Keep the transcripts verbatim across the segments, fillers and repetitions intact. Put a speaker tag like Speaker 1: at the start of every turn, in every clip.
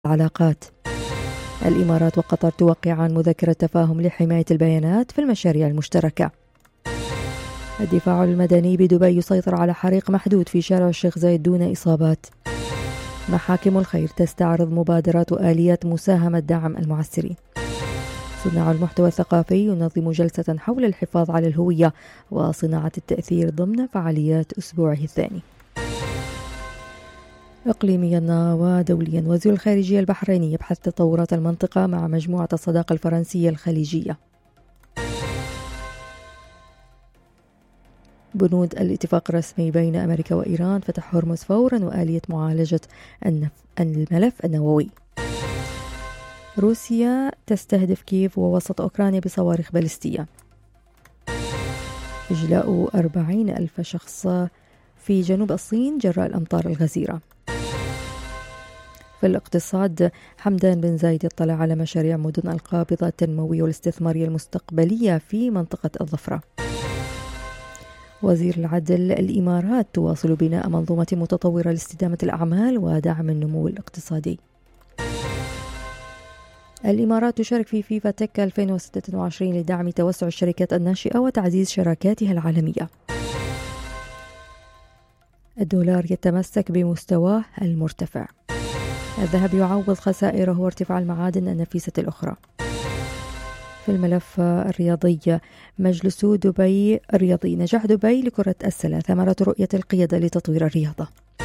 Speaker 1: العلاقات. الإمارات وقطر توقعان مذكرة تفاهم لحماية البيانات في المشاريع المشتركة. الدفاع المدني بدبي يسيطر على حريق محدود في شارع الشيخ زايد دون إصابات. محاكم الخير تستعرض مبادرات وآليات مساهمة دعم المعسرين. صناع المحتوى الثقافي ينظم جلسة حول الحفاظ على الهوية وصناعة التأثير ضمن فعاليات أسبوعه الثاني. إقليميا ودوليا، وزير الخارجية البحريني يبحث تطورات المنطقة مع مجموعة الصداقة الفرنسية الخليجية. بنود الاتفاق الرسمي بين أمريكا وإيران فتح هرمز فورا وآلية معالجة الملف النووي. روسيا تستهدف كييف ووسط أوكرانيا بصواريخ باليستية. إجلاء أربعين ألف شخص في جنوب الصين جراء الأمطار الغزيرة. في الاقتصاد، حمدان بن زايد يطلع على مشاريع مدن القابضة التنموية والاستثمارية المستقبلية في منطقة الظفرة. وزير العدل الإمارات تواصل بناء منظومة متطورة لاستدامة الأعمال ودعم النمو الاقتصادي. الإمارات تشارك في فيفا تك ألفين وستة وعشرين لدعم توسع الشركات الناشئة وتعزيز شراكاتها العالمية. الدولار يتمسك بمستواه المرتفع. الذهب يعوض خسائره وارتفاع المعادن النفيسة الأخرى. في الملف الرياضي، مجلس دبي الرياضي نجاح دبي لكرة السلة ثمرة رؤية القيادة لتطوير الرياضة.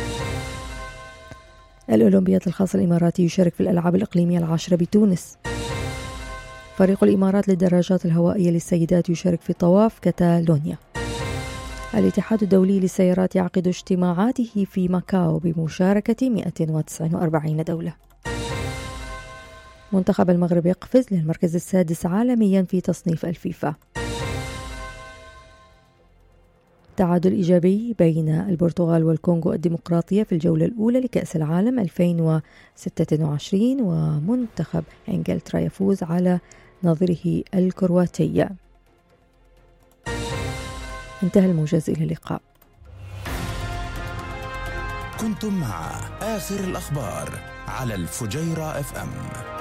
Speaker 1: الأولمبياد الخاص الإماراتي يشارك في الألعاب الإقليمية العاشرة بتونس. فريق الإمارات للدراجات الهوائية للسيدات يشارك في طواف كاتالونيا. الاتحاد الدولي للسيارات يعقد اجتماعاته في ماكاو بمشاركة مئة وتسعة وأربعين دولة. منتخب المغرب يقفز للمركز السادس عالميا في تصنيف الفيفا. تعادل إيجابي بين البرتغال والكونغو الديمقراطية في الجولة الأولى لكأس العالم ألفين وستة وعشرين، ومنتخب إنجلترا يفوز على نظيره الكرواتي. انتهى الموجز، إلى اللقاء.
Speaker 2: كنتم مع آخر الأخبار على الفجيرة اف ام.